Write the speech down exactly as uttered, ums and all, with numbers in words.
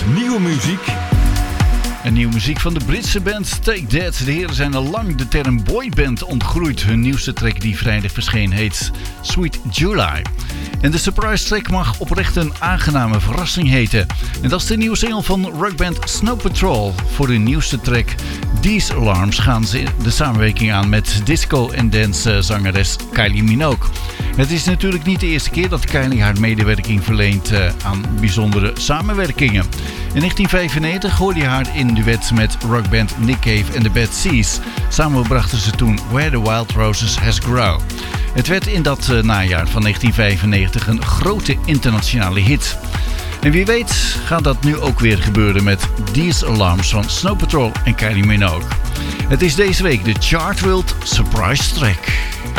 nieuwe muziek. En nieuwe muziek van de Britse band Take That. De heren zijn al lang de term boyband ontgroeid. Hun nieuwste track die vrijdag verscheen heet Sweet July. En de surprise track mag oprecht een aangename verrassing heten. En dat is de nieuwe single van rockband Snow Patrol. Voor hun nieuwste track These Alarms gaan ze de samenwerking aan met disco- en dance zangeres Kylie Minogue. Het is natuurlijk niet de eerste keer dat Kylie haar medewerking verleent uh, aan bijzondere samenwerkingen. In negentien vijfennegentig hoorde je haar in duet met rockband Nick Cave en The Bad Seeds. Samen brachten ze toen Where the Wild Roses Has Grown. Het werd in dat uh, najaar van negentien vijfennegentig een grote internationale hit. En wie weet gaat dat nu ook weer gebeuren met These Alarms van Snow Patrol en Kylie Minogue. Het is deze week de Chartworld Surprise Track.